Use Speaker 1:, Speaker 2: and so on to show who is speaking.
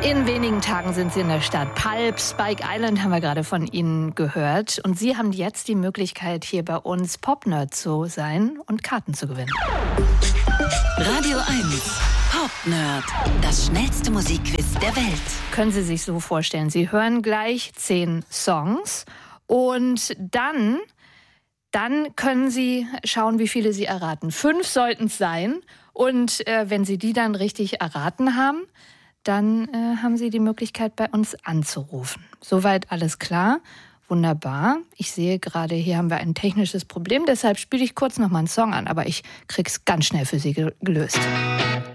Speaker 1: In wenigen Tagen sind Sie in der Stadt Pulp. Spike Island haben wir gerade von Ihnen gehört. Und Sie haben jetzt die Möglichkeit, hier bei uns Pop-Nerd zu sein und Karten zu gewinnen.
Speaker 2: Radio 1, Pop-Nerd. Das schnellste Musikquiz der Welt.
Speaker 1: Können Sie sich so vorstellen, Sie hören gleich 10 Songs und dann können Sie schauen, wie viele Sie erraten. 5 sollten es sein. Und wenn Sie die dann richtig erraten haben, dann haben Sie die Möglichkeit, bei uns anzurufen. Soweit alles klar? Wunderbar. Ich sehe gerade, hier haben wir ein technisches Problem. Deshalb spiele ich kurz noch mal einen Song an, aber ich krieg's ganz schnell für Sie gelöst.